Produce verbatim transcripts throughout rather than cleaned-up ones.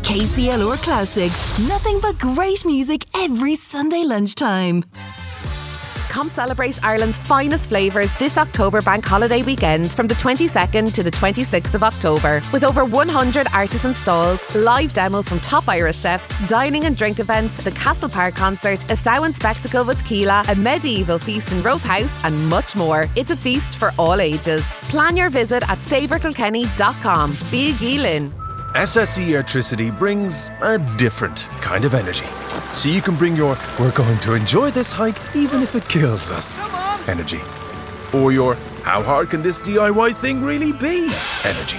K C L R Classics. Nothing but great music every Sunday lunchtime. Come celebrate Ireland's finest flavours this October bank holiday weekend from the twenty-second to the twenty-sixth of October. With over one hundred artisan stalls, live demos from top Irish chefs, dining and drink events, the Castle Park concert, a Samhain spectacle with Keela, a medieval feast in Rope House and much more. It's a feast for all ages. Plan your visit at sabre kilkenny dot com. Bí Gílin. S S E Airtricity brings a different kind of energy. So you can bring your "we're going to enjoy this hike even if it kills us" energy. Or your "how hard can this D I Y thing really be" energy.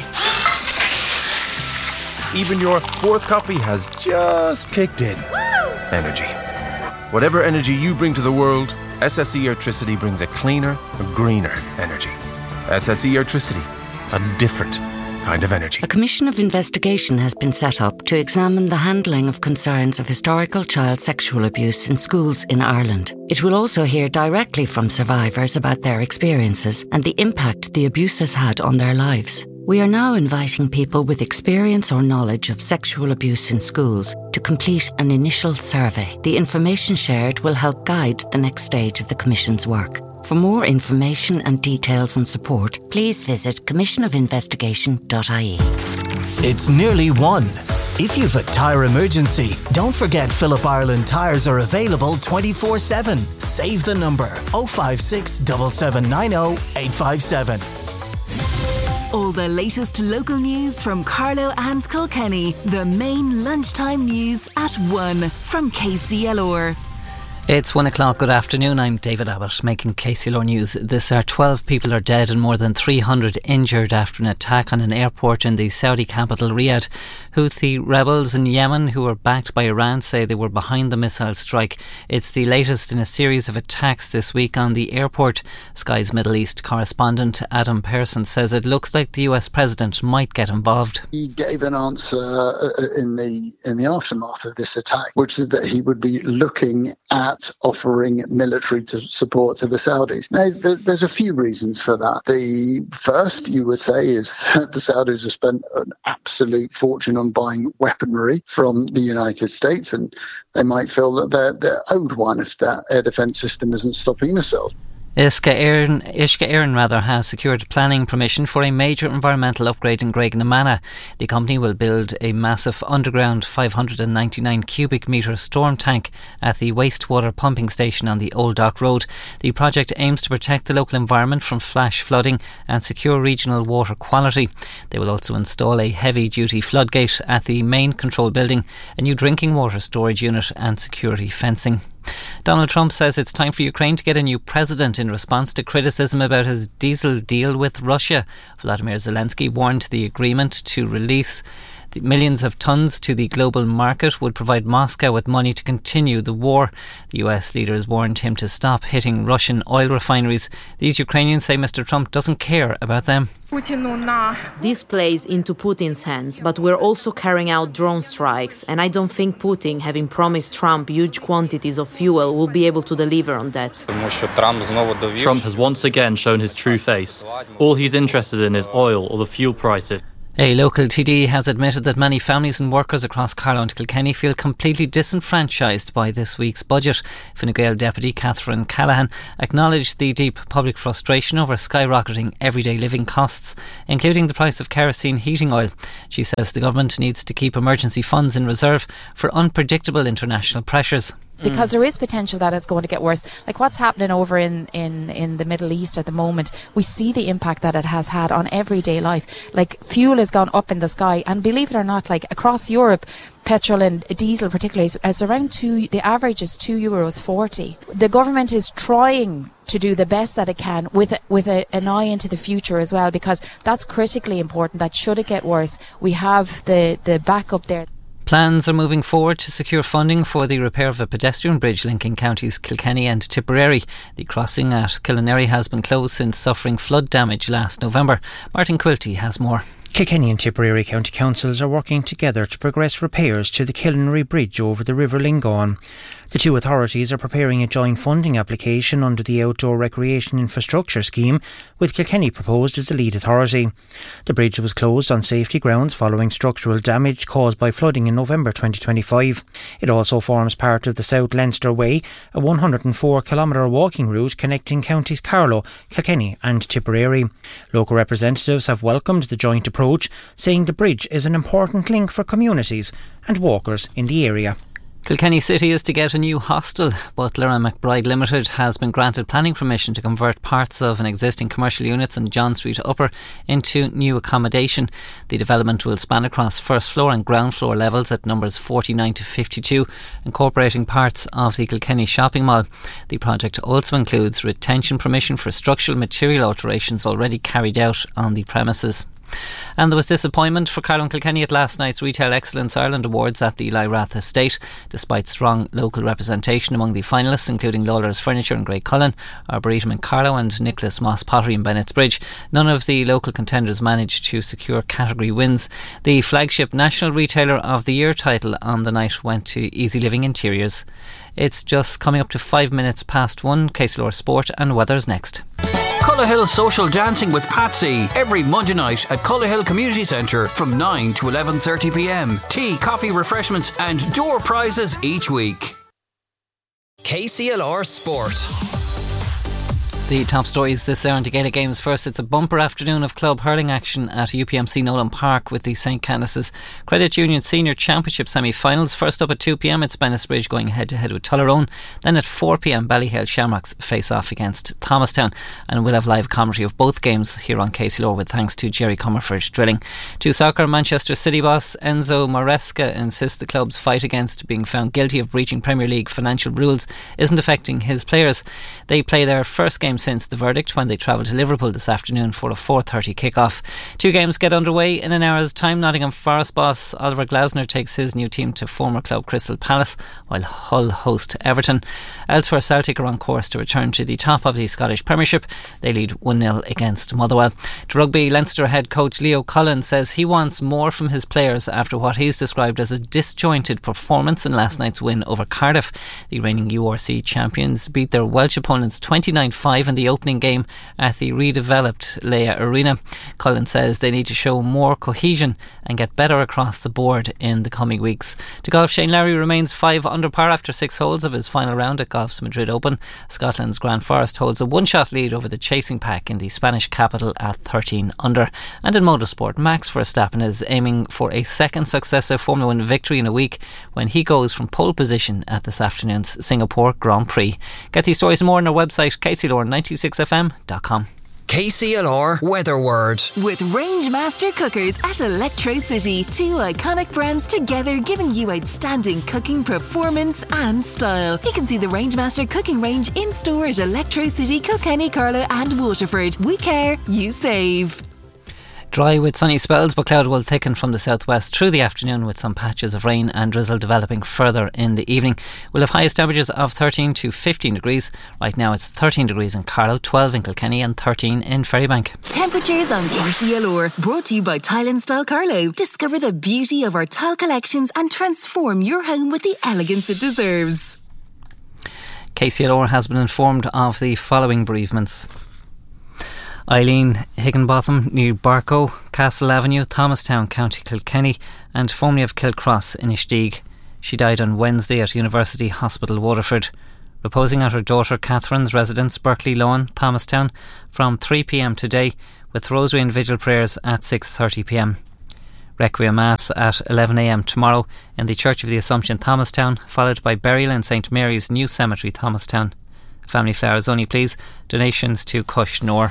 Even your "fourth coffee has just kicked in" energy. Whatever energy you bring to the world, S S E Airtricity brings a cleaner, a greener energy. S S E Airtricity, a different kind of energy. A commission of investigation has been set up to examine the handling of concerns of historical child sexual abuse in schools in Ireland. It will also hear directly from survivors about their experiences and the impact the abuse has had on their lives. We are now inviting people with experience or knowledge of sexual abuse in schools to complete an initial survey. The information shared will help guide the next stage of the Commission's work. For more information and details on support, please visit commission of investigation dot I E. It's nearly one. If you've a tyre emergency, don't forget Phillip Ireland tyres are available twenty-four seven. Save the number oh five six, seven seven nine oh, eight five seven. All the latest local news from Carlow and Kilkenny. The main lunchtime news at one from K C L R. It's one o'clock. Good afternoon. I'm David Abbott making K C L R News. This are twelve people are dead and more than three hundred injured after an attack on an airport in the Saudi capital Riyadh. Houthi rebels in Yemen, who are backed by Iran, say they were behind the missile strike. It's the latest in a series of attacks this week on the airport. Sky's Middle East correspondent Adam Pearson says it looks like the U S president might get involved. He gave an answer in the in the aftermath of this attack, which is that he would be looking at offering military to support to the Saudis. Now, there's a few reasons for that. The first, you would say, is that the Saudis have spent an absolute fortune on buying weaponry from the United States, and they might feel that they're, they're owed one if that air defence system isn't stopping missiles. Isca Éireann, Isca Éireann rather, has secured planning permission for a major environmental upgrade in Graiguenamanagh. The company will build a massive underground five hundred ninety-nine cubic metre storm tank at the wastewater pumping station on the Old Dock Road. The project aims to protect the local environment from flash flooding and secure regional water quality. They will also install a heavy-duty floodgate at the main control building, a new drinking water storage unit and security fencing. Donald Trump says it's time for Ukraine to get a new president in response to criticism about his diesel deal with Russia. Vladimir Zelensky warned the agreement to release the millions of tonnes to the global market would provide Moscow with money to continue the war. The U S leaders warned him to stop hitting Russian oil refineries. These Ukrainians say Mister Trump doesn't care about them. This plays into Putin's hands, but we're also carrying out drone strikes, and I don't think Putin, having promised Trump huge quantities of fuel, will be able to deliver on that. Trump has once again shown his true face. All he's interested in is oil or the fuel prices. A local T D has admitted that many families and workers across Carlow and Kilkenny feel completely disenfranchised by this week's budget. Fine Gael Deputy Catherine Callahan acknowledged the deep public frustration over skyrocketing everyday living costs, including the price of kerosene heating oil. She says the government needs to keep emergency funds in reserve for unpredictable international pressures. Because there is potential that it's going to get worse. Like what's happening over in, in, in the Middle East at the moment, we see the impact that it has had on everyday life. Like fuel has gone up in the sky, and believe it or not, like across Europe, petrol and diesel particularly is around two, the average is two euros forty. The government is trying to do the best that it can with a, with a, an eye into the future as well, because that's critically important, that should it get worse, we have the, the backup there. Plans are moving forward to secure funding for the repair of a pedestrian bridge linking counties Kilkenny and Tipperary. The crossing at Killinary has been closed since suffering flood damage last November. Martin Quilty has more. Kilkenny and Tipperary County Councils are working together to progress repairs to the Killenry Bridge over the River Lingaun. The two authorities are preparing a joint funding application under the Outdoor Recreation Infrastructure Scheme, with Kilkenny proposed as the lead authority. The bridge was closed on safety grounds following structural damage caused by flooding in November twenty twenty-five. It also forms part of the South Leinster Way, a one hundred four kilometre walking route connecting counties Carlow, Kilkenny and Tipperary. Local representatives have welcomed the joint approach, saying the bridge is an important link for communities and walkers in the area. Kilkenny City is to get a new hostel. Butler and McBride Limited has been granted planning permission to convert parts of an existing commercial units in John Street Upper into new accommodation. The development will span across first floor and ground floor levels at numbers forty-nine to fifty-two, incorporating parts of the Kilkenny shopping mall. The project also includes retention permission for structural material alterations already carried out on the premises. And there was disappointment for Carlow and Kilkenny at last night's Retail Excellence Ireland Awards at the Lyrath Estate. Despite strong local representation among the finalists, including Lawler's Furniture and Grey Cullen, Arboretum in Carlow and Nicholas Moss Pottery in Bennett's Bridge, none of the local contenders managed to secure category wins. The flagship National Retailer of the Year title on the night went to Easy Living Interiors. It's just coming up to five minutes past one. K C L R Sport and weather's next. Cullerhill Social Dancing with Patsy every Monday night at Cullerhill Community Centre from nine to eleven thirty p m. Tea, coffee, refreshments and door prizes each week. K C L R Sport. The top stories this hour in the Gaelic Games. First, it's a bumper afternoon of club hurling action at U P M C Nolan Park with the Saint Canice's Credit Union Senior Championship semi-finals. First up at two p m, it's Bennettsbridge going head-to-head with Tullerone. Then at four p m, Ballyhale Shamrocks face off against Thomastown. And we'll have live commentary of both games here on K C L R with thanks to Jerry Comerford Drilling. To soccer, Manchester City boss Enzo Maresca insists the club's fight against being found guilty of breaching Premier League financial rules isn't affecting his players. They play their first game since the verdict when they travel to Liverpool this afternoon for a four thirty kick-off. Two games get underway in an hour's time. Nottingham Forest boss Oliver Glasner takes his new team to former club Crystal Palace, while Hull host Everton. Elsewhere, Celtic are on course to return to the top of the Scottish Premiership. They lead one nil against Motherwell. To rugby, Leinster head coach Leo Cullen says he wants more from his players after what he's described as a disjointed performance in last night's win over Cardiff. The reigning U R C champions beat their Welsh opponents twenty-nine five in the opening game at the redeveloped Leia Arena. Cullen says they need to show more cohesion and get better across the board in the coming weeks. To golf, Shane Lowry remains five under par after six holes of his final round at Golf's Madrid Open. Scotland's Grant Forrest holds a one-shot lead over the chasing pack in the Spanish capital at thirteen under. And in motorsport, Max Verstappen is aiming for a second successive Formula One victory in a week when he goes from pole position at this afternoon's Singapore Grand Prix. Get these stories more on our website k c l r ninety-six f m dot com. K C L R Weather Word. With Rangemaster Cookers at Electro City. Two iconic brands together giving you outstanding cooking performance and style. You can see the Rangemaster cooking range in store at Electro City, Kilkenny, Carlow and Waterford. We care, you save. Dry with sunny spells, but cloud will thicken from the southwest through the afternoon with some patches of rain and drizzle developing further in the evening. We'll have highest temperatures of thirteen to fifteen degrees. Right now it's thirteen degrees in Carlow, twelve in Kilkenny and thirteen in Ferrybank. Temperatures on K C L R, brought to you by Tile and Style Carlow. Discover the beauty of our tile collections and transform your home with the elegance it deserves. K C L R has been informed of the following bereavements. Eileen Higginbotham, near Barco, Castle Avenue, Thomastown, County Kilkenny, and formerly of Kilcross in Ishdeeg. She died on Wednesday at University Hospital, Waterford. Reposing at her daughter Catherine's residence, Berkeley Lawn, Thomastown, from three p m today, with Rosary and Vigil prayers at six thirty p m. Requiem Mass at eleven a m tomorrow in the Church of the Assumption, Thomastown, followed by burial in Saint Mary's New Cemetery, Thomastown. Family flowers only, please. Donations to Cush Nor.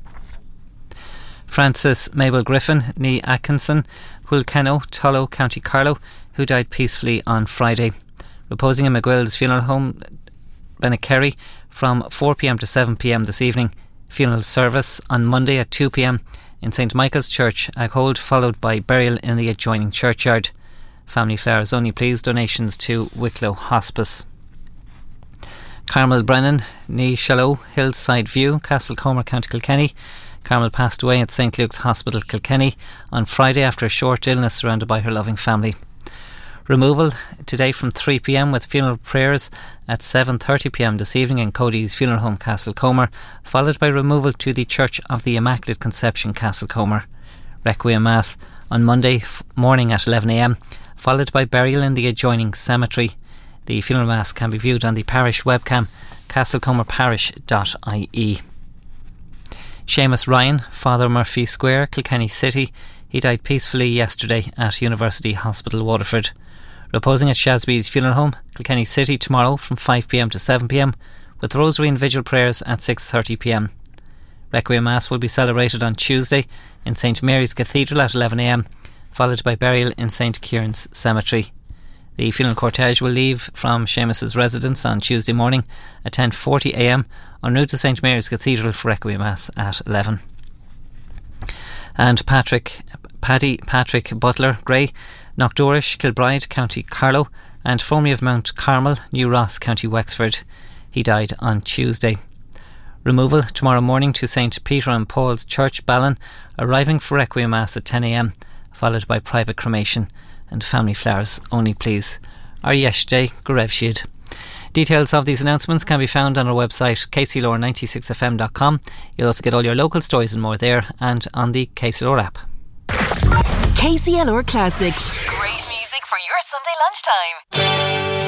Frances Mabel Griffin, ní Atkinson, Hulkenno, Tullow, County Carlow, who died peacefully on Friday. Reposing in McGuill's funeral home, Bennekerry, from four p m to seven p m this evening. Funeral service on Monday at two p m in Saint Michael's Church, Ackhold, followed by burial in the adjoining churchyard. Family flowers only, please. Donations to Wicklow Hospice. Carmel Brennan, ní Shallow, Hillside View, Castlecomer, County Kilkenny. Carmel passed away at St Luke's Hospital, Kilkenny, on Friday after a short illness surrounded by her loving family. Removal today from three p m with funeral prayers at seven thirty p m this evening in Cody's Funeral Home, Castlecomer, followed by removal to the Church of the Immaculate Conception, Castlecomer. Requiem Mass on Monday f- morning at eleven a m, followed by burial in the adjoining cemetery. The funeral mass can be viewed on the parish webcam, castlecomer parish dot I E. Seamus Ryan, Father Murphy Square, Kilkenny City. He died peacefully yesterday at University Hospital, Waterford. Reposing at Shasby's Funeral Home, Kilkenny City, tomorrow from five p m to seven p m, with Rosary and Vigil prayers at six thirty p m. Requiem Mass will be celebrated on Tuesday in St Mary's Cathedral at eleven a m, followed by burial in St Kieran's Cemetery. The funeral cortege will leave from Seamus's residence on Tuesday morning at ten forty a m en route to St Mary's Cathedral for Requiem Mass at eleven. And Patrick, Paddy Patrick Butler Gray, Knockdorish, Kilbride, County Carlow, and formerly of Mount Carmel, New Ross, County Wexford. He died on Tuesday. Removal tomorrow morning to St Peter and Paul's Church, Ballin, arriving for Requiem Mass at ten a m, followed by private cremation and family flowers only, please. Ar yesterday, go raibh siad. Details of these announcements can be found on our website, k c l o r ninety-six f m dot com. You'll also get all your local stories and more there, and on the K C L R app. K C L R Classics. Great music for your Sunday lunchtime.